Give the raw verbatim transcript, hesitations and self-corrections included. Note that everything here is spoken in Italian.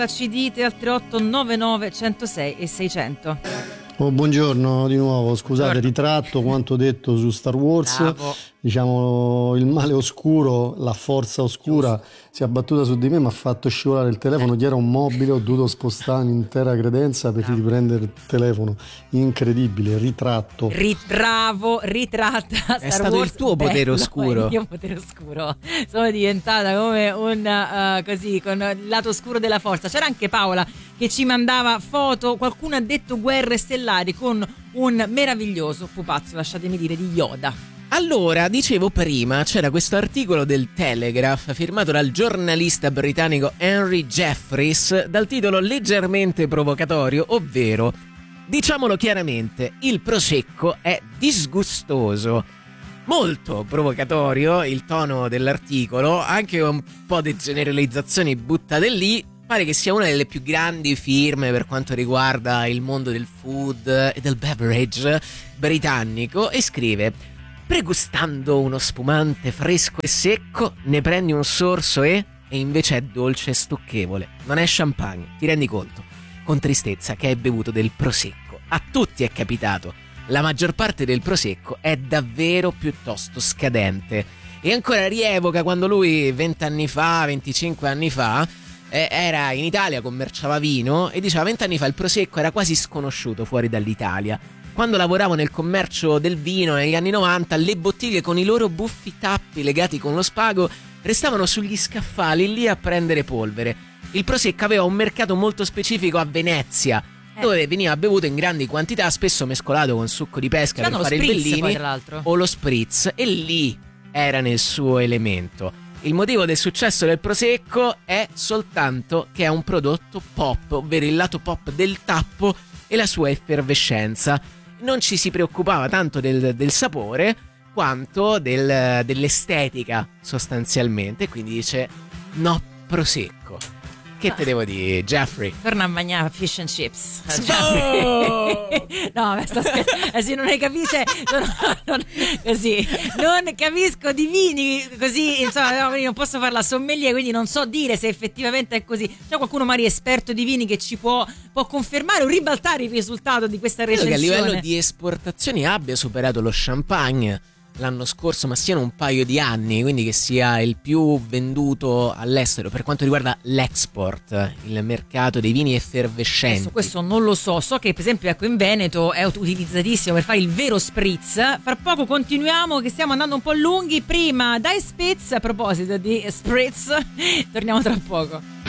Ci dite al tre otto nove nove uno zero sei e seicento. Oh, buongiorno di nuovo, scusate, ritratto quanto detto su Star Wars. Bravo. Diciamo, il male oscuro, la forza oscura Giusto. Si è abbattuta su di me, mi ha fatto scivolare il telefono, che era un mobile, ho dovuto spostare un'intera credenza per Bravo. riprendere il telefono. Incredibile, ritratto. Rit- bravo, ritratta Star È stato Wars, il tuo bello, potere oscuro. Il mio potere oscuro. Sono diventata come un uh, così, con il lato oscuro della forza. C'era anche Paola che ci mandava foto, qualcuno ha detto guerre stellari, con un meraviglioso pupazzo, lasciatemi dire, di Yoda. Allora, dicevo prima, c'era questo articolo del Telegraph firmato dal giornalista britannico Henry Jeffries dal titolo leggermente provocatorio, ovvero, diciamolo chiaramente, il prosecco è disgustoso. Molto provocatorio il tono dell'articolo, anche un po' di generalizzazioni buttate lì. Pare che sia una delle più grandi firme per quanto riguarda il mondo del food e del beverage britannico, e scrive: pregustando uno spumante fresco e secco, ne prendi un sorso e, e invece è dolce e stucchevole. Non è champagne, ti rendi conto? Con tristezza che hai bevuto del prosecco. A tutti è capitato. La maggior parte del prosecco è davvero piuttosto scadente. E ancora rievoca quando lui vent'anni fa, venticinque anni fa, eh, era in Italia, commerciava vino e diceva: vent'anni fa il prosecco era quasi sconosciuto fuori dall'Italia. Quando lavoravo nel commercio del vino negli anni novanta, le bottiglie con i loro buffi tappi legati con lo spago restavano sugli scaffali lì a prendere polvere. Il prosecco aveva un mercato molto specifico a Venezia, eh. dove veniva bevuto in grandi quantità, spesso mescolato con succo di pesca per fare il Bellini, poi, tra l'altro. o lo spritz, e lì era nel suo elemento. Il motivo del successo del prosecco è soltanto che è un prodotto pop, ovvero il lato pop del tappo e la sua effervescenza. Non ci si preoccupava tanto del, del sapore quanto del, dell'estetica, sostanzialmente. Quindi dice: no prosecco. Che te devo dire, Jeffrey? Torna a mangiare fish and chips. Oh! No, ma sto scherzando. Eh, se non ne capisce, non, non, così non capisco di vini, così insomma, no, non posso fare la sommelier, quindi non so dire se effettivamente è così. C'è qualcuno magari esperto di vini che ci può, può confermare o ribaltare il risultato di questa recensione? Credo che a livello di esportazioni abbia superato lo champagne l'anno scorso, ma siano un paio di anni, quindi che sia il più venduto all'estero per quanto riguarda l'export, il mercato dei vini effervescenti. Adesso questo non lo so, so che per esempio ecco in Veneto è utilizzatissimo per fare il vero spritz. Fra poco continuiamo, che stiamo andando un po' lunghi. Prima dai spritz, a proposito di spritz, torniamo tra poco.